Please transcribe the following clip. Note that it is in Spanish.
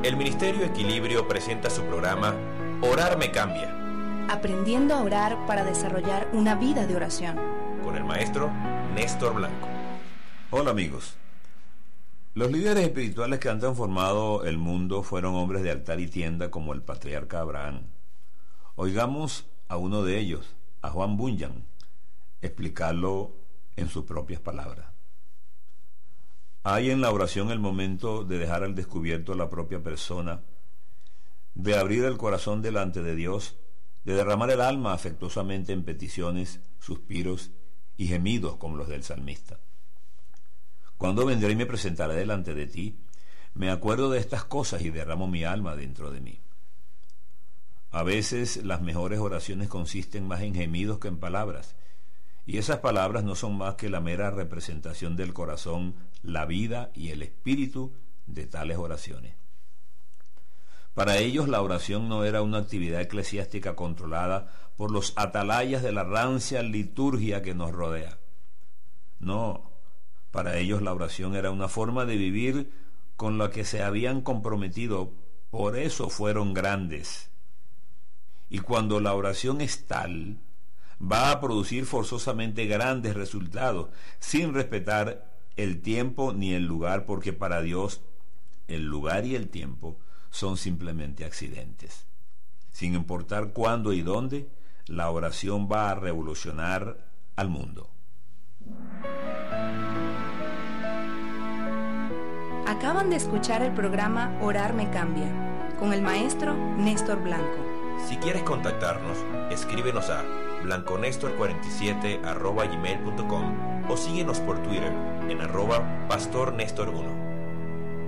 El Ministerio Equilibrio presenta su programa Orar me cambia. Aprendiendo a orar para desarrollar una vida de oración. Con el maestro Néstor Blanco. Hola amigos. Los líderes espirituales que han transformado el mundo fueron hombres de altar y tienda como el patriarca Abraham. Oigamos a uno de ellos, a Juan Bunyan, explicarlo en sus propias palabras. Hay en la oración el momento de dejar al descubierto a la propia persona, de abrir el corazón delante de Dios, de derramar el alma afectuosamente en peticiones, suspiros y gemidos como los del salmista. Cuando vendré y me presentaré delante de ti, me acuerdo de estas cosas y derramo mi alma dentro de mí. A veces las mejores oraciones consisten más en gemidos que en palabras, y esas palabras no son más que la mera representación del corazón, la vida y el espíritu de tales oraciones. Para ellos la oración no era una actividad eclesiástica controlada por los atalayas de la rancia liturgia que nos rodea. No, para ellos la oración era una forma de vivir con la que se habían comprometido, por eso fueron grandes. Y cuando la oración es tal, va a producir forzosamente grandes resultados, sin respetar el tiempo ni el lugar, porque para Dios el lugar y el tiempo son simplemente accidentes. Sin importar cuándo y dónde, la oración va a revolucionar al mundo. Acaban de escuchar el programa Orar me cambia, con el maestro Néstor Blanco. Si quieres contactarnos, escríbenos a blanconestor47@gmail.com o síguenos por Twitter en @pastornestor1.